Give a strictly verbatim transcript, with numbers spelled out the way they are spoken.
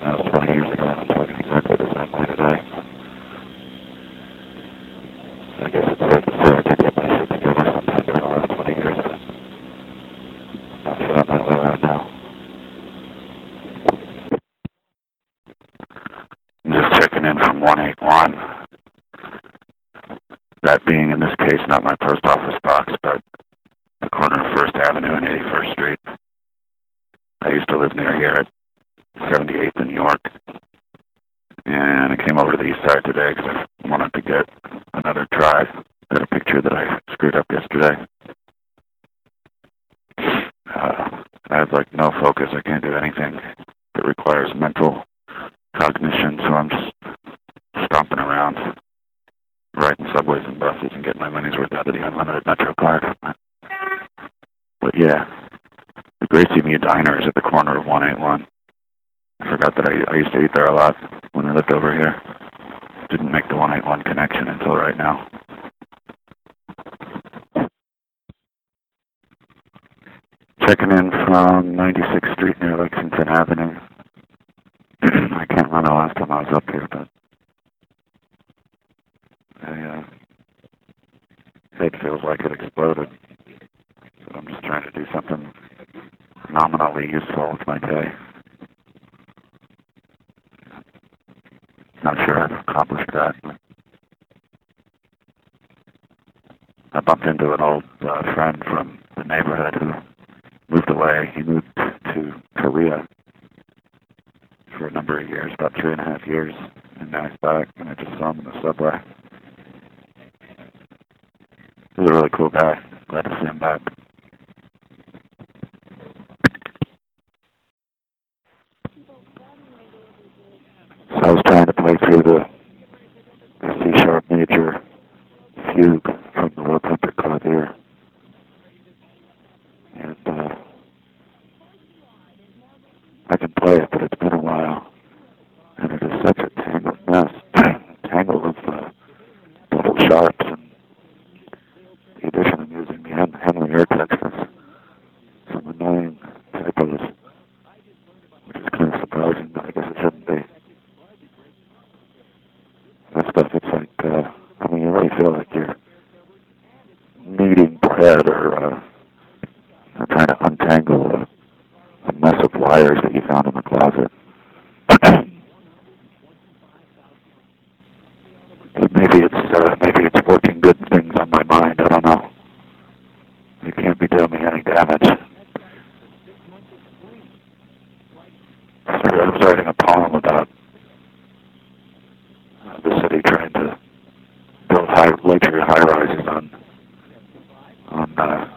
That was twenty years ago, and I'm talking exactly the same way today. I guess it's safe to say I did get my shit together sometime during the last twenty years, but I'm not feeling that way right now. I'm just checking in from one eight one. That being, in this case, not my post office box, but the corner of First Avenue and eighty-first Street. I used to live near here at seventy-eighth in New York, and I came over to the east side today because I wanted to get another try at a picture that I screwed up yesterday. Uh, I have like no focus. I can't do anything that requires mental cognition, so I'm just stomping around, riding subways and buses and getting my money's worth out of the unlimited Metro card. But yeah, the Gracie Mew Diner is at the corner of one eight one. I forgot that I, I used to eat there a lot when I lived over here. Didn't make the one eight one connection until right now. Checking in from ninety-sixth Street near Lexington Avenue. I can't remember the last time I was up here, but my uh, head feels like it exploded. So I'm just trying to do something nominally useful with my day. Not sure I've accomplished that. I bumped into an old uh, friend from the neighborhood who moved away. He moved to Korea for a number of years, about three and a half years, and now he's back, and I just saw him in the subway. He's a really cool guy. Glad to see him back. So I was trying to play through the, the C-sharp major fugue from the World Trumpet Clavier. And uh, I can play it, but it's been a while. And it is such a tangled mess. Tangle of uh, double sharps, and the addition of using the Henley air text with some annoying typos, which is kind of surprising, but I guess it shouldn't be. That stuff, it's like, uh, I mean, you really feel like you're kneading bread or uh, trying to untangle a, a mess of wires that you found in the closet. But maybe it's uh, maybe it's working good things on my mind. I don't know. It can't be doing me any damage. So I was writing a poem about uh, the city trying to build high luxury high rises on on uh,